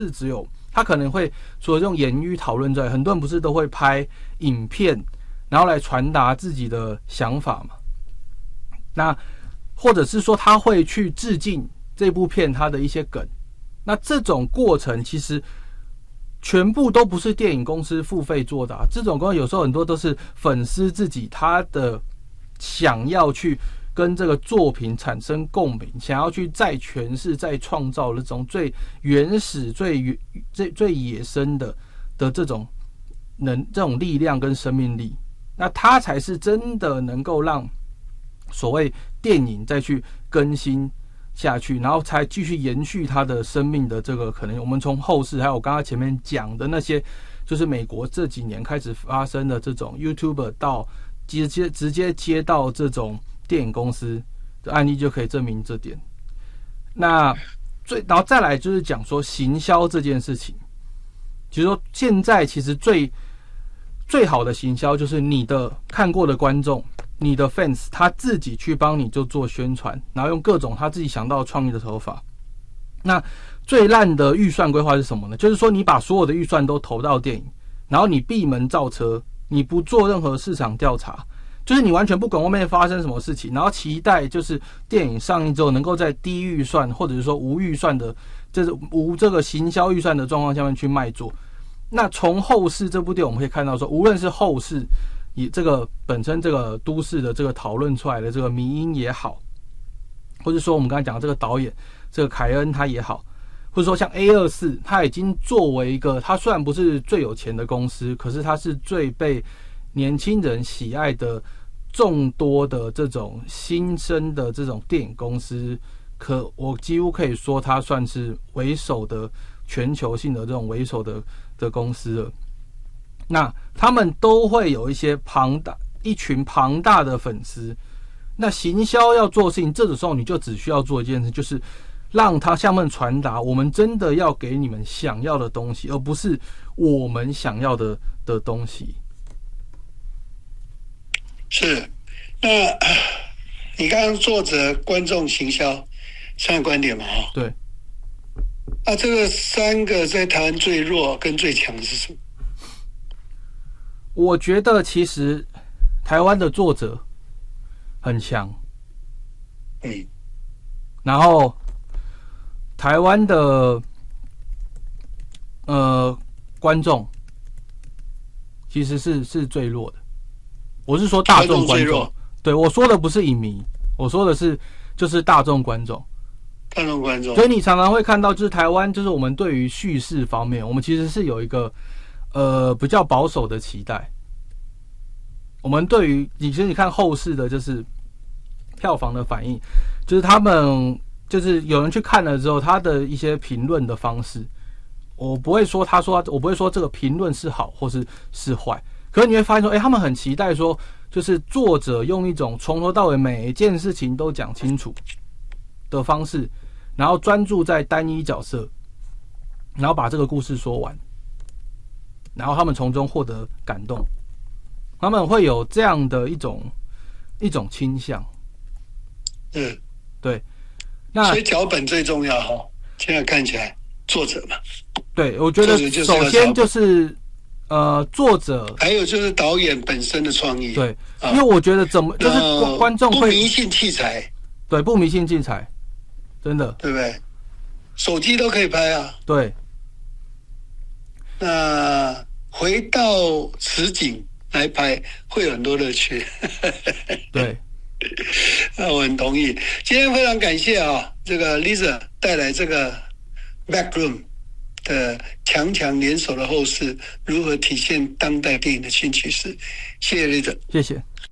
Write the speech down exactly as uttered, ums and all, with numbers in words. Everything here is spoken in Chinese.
是只有他可能会除了用言语讨论之外，很多人不是都会拍影片，然后来传达自己的想法嘛？那或者是说他会去致敬这部片它的一些梗，那这种过程其实全部都不是电影公司付费做的啊，这种东西有时候很多都是粉丝自己他的想要去跟这个作品产生共鸣，想要去再诠释、再创造那种最原始、最最最野生的的这种能这种力量跟生命力，那它才是真的能够让所谓电影再去更新下去，然后才继续延续它的生命的这个可能。我们从后世还有我刚刚前面讲的那些，就是美国这几年开始发生的这种 YouTuber 到直接直接接到这种电影公司的案例就可以证明这点。那最然后再来就是讲说行销这件事情，就是说现在其实最最好的行销就是你的看过的观众，你的 fans 他自己去帮你就做宣传，然后用各种他自己想到的创意的手法。那最烂的预算规划是什么呢？就是说你把所有的预算都投到电影，然后你闭门造车，你不做任何市场调查，就是你完全不管外面发生什么事情，然后期待就是电影上映之后能够在低预算或者是说无预算的，就是无这个行销预算的状况下面去卖座。那从后世这部电影我们可以看到说，无论是后世以这个本身这个都市的这个讨论出来的这个迷因也好，或者说我们刚才讲的这个导演这个凯恩他也好，或者说像 A 二十四 他已经作为一个，他虽然不是最有钱的公司，可是他是最被年轻人喜爱的众多的这种新生的这种电影公司，可我几乎可以说他算是为首的全球性的这种为首的的公司了。那他们都会有一些庞大一群庞大的粉丝，那行销要做事情，这种时候你就只需要做一件事，就是让他向他们传达我们真的要给你们想要的东西，而不是我们想要的的东西。 是，那你刚刚作者观众行销三个观点嘛？哈， 对。 啊，这个三个在台湾最弱跟最强的是什么？ 我觉得其实台湾的作者很强， 嗯， 然后台湾的呃观众其实是是最弱的。我是说大众观众，对，我说的不是影迷，我说的是就是大众观众。 大众观众， 所以你常常会看到，就是台湾，就是我们对于叙事方面，我们其实是有一个呃比较保守的期待。我们对于你其实你看后世的，就是票房的反应，就是他们就是有人去看了之后，他的一些评论的方式，我不会说他说我不会说这个评论是好或是是坏，可是你会发现说，哎、欸，他们很期待说，就是作者用一种从头到尾每一件事情都讲清楚的方式，然后专注在单一角色，然后把这个故事说完，然后他们从中获得感动，他们会有这样的一种一种倾向。 嗯， 对。那所以脚本最重要哈，现在看起来作者嘛。 对，我觉得首先就是呃作者， 还有就是导演本身的创意。 对，因为我觉得怎么就是观众会不迷信器材。 对，不迷信器材。真的， 对不对？手机都可以拍啊。 对。 那回到实景来拍，会有很多乐趣。 对。 那我很同意。今天非常感谢啊，这个 Lisa 带来这个 Backroom 的强强联手的后世如何体现当代电影的新趋势。谢谢 Lisa， 谢谢。